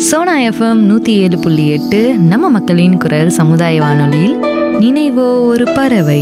Sona FM 107.8 நம்ம மக்களின் குரல் சமுதாய வானொலியில் நினைவோ ஒரு பறவை.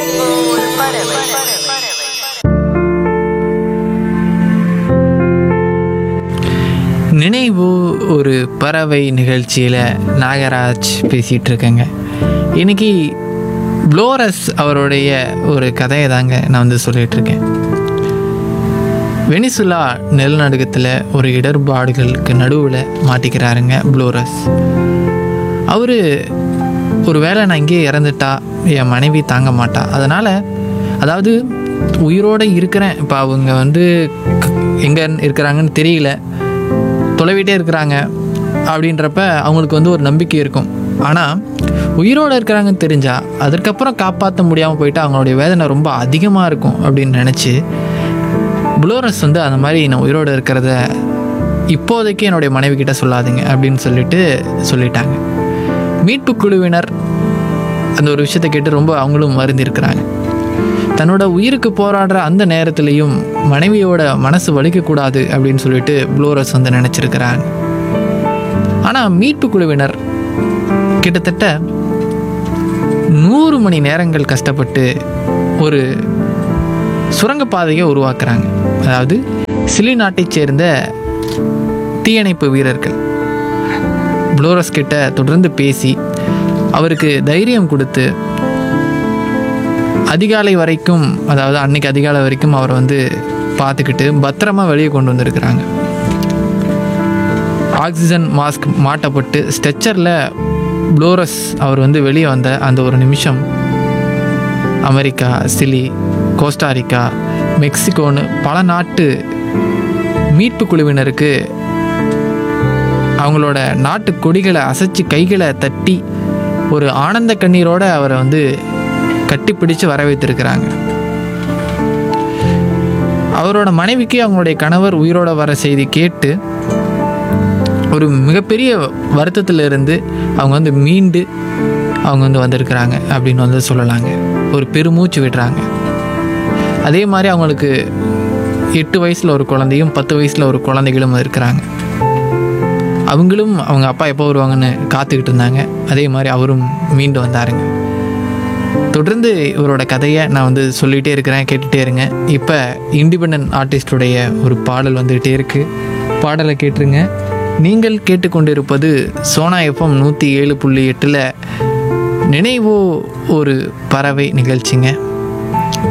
நினைவு ஒரு பறவை நிகழ்ச்சியில் நாகராஜ் பேசிகிட்டு இருக்கேங்க. இன்றைக்கி ப்ளோரஸ் அவருடைய ஒரு கதையை தாங்க நான் வந்து சொல்லிகிட்ருக்கேன். வெனிசுலா நிலநடுக்கத்தில் ஒரு இடர்பாடுகளுக்கு நடுவில் மாட்டிக்கிறாருங்க ப்ளோரஸ். அவர் ஒரு வேளை நான் இங்கேயே இறந்துட்டா என் மனைவி தாங்க மாட்டா, அதனால் அதாவது உயிரோடு இருக்கிறேன், இப்போ அவங்க வந்து எங்கே இருக்கிறாங்கன்னு தெரியல, தொலைவிட்டே இருக்கிறாங்க அப்படின்றப்ப அவங்களுக்கு வந்து ஒரு நம்பிக்கை இருக்கும். ஆனால் உயிரோடு இருக்கிறாங்கன்னு தெரிஞ்சால் அதுக்கப்புறம் காப்பாற்ற முடியாமல் போயிட்டு அவங்களுடைய வேதனை ரொம்ப அதிகமாக இருக்கும் அப்படின்னு நினச்சி ப்ளோரஸ் வந்து அந்த மாதிரி நான் உயிரோடு இருக்கிறத இப்போதைக்கு என்னுடைய மனைவி கிட்ட சொல்லாதீங்க அப்படின்னு சொல்லிட்டாங்க. மீட்பு குழுவினர் அந்த ஒரு விஷயத்தை கேட்டு ரொம்ப அவங்களும் வருந்திருக்கிறாங்க. தன்னோட உயிருக்கு போராடுற அந்த நேரத்துலையும் மனைவியோட மனசு வலிக்கக்கூடாது அப்படின்னு சொல்லிட்டு ப்ளோரஸ் வந்து நினச்சிருக்கிறாங்க. ஆனால் மீட்பு குழுவினர் கிட்டத்தட்ட 100 மணி நேரங்கள் கஷ்டப்பட்டு ஒரு சுரங்கப்பாதையை உருவாக்குறாங்க. அதாவது சிலி நாட்டைச் சேர்ந்த தீயணைப்பு வீரர்கள் ப்ளோரஸ் கிட்ட தொடர்ந்து பேசி அவருக்கு தைரியம் கொடுத்து அதிகாலை வரைக்கும், அதாவது அன்னைக்கு அதிகாலை வரைக்கும் அவரை வந்து பார்த்துக்கிட்டு பத்திரமா வெளியே கொண்டு வந்திருக்கிறாங்க. ஆக்சிஜன் மாஸ்க் மாட்டப்பட்டு ஸ்ட்ரெச்சரில் ப்ளோரஸ் அவர் வந்து வெளியே வந்த அந்த ஒரு நிமிஷம் அமெரிக்கா, சிலி, கோஸ்டாரிக்கா, மெக்சிகோன்னு பல நாட்டு மீட்பு குழுவினருக்கு அவங்களோட நாட்டு கொடிகளை அசைச்சு கைகளை தட்டி ஒரு ஆனந்த கண்ணீரோடு அவரை வந்து கட்டிப்பிடிச்சு வரவேற்றிருக்கிறாங்க. அவரோட மனைவிக்கு அவங்களுடைய கணவர் உயிரோட வர செய்தி கேட்டு ஒரு மிகப்பெரிய வருத்தத்தில் இருந்து அவங்க வந்து மீண்டு அவங்க வந்து வந்திருக்கிறாங்க அப்படின்னு வந்து சொல்லலாங்க. ஒரு பெருமூச்சு விடுறாங்க. அதே மாதிரி அவங்களுக்கு 8 வயசில் ஒரு குழந்தையும் 10 வயசில் ஒரு குழந்தைகளும் இருக்கிறாங்க. அவங்களும் அவங்க அப்பா எப்போ வருவாங்கன்னு காத்துக்கிட்டு இருந்தாங்க. அதே மாதிரி அவரும் மீண்டு வந்தாருங்க. தொடர்ந்து இவரோட கதையை நான் வந்து சொல்லிகிட்டே இருக்கிறேன், கேட்டுகிட்டே இருங்க. இப்போ இண்டிபெண்டன்ட் ஆர்டிஸ்டுடைய ஒரு பாடல் வந்துகிட்டே இருக்குது. பாடலை கேட்டுருங்க. நீங்கள் கேட்டுக்கொண்டிருப்பது சோனா எஃப்எம் 107.8 நினைவோ ஒரு பறவை நிகழ்ச்சிங்க.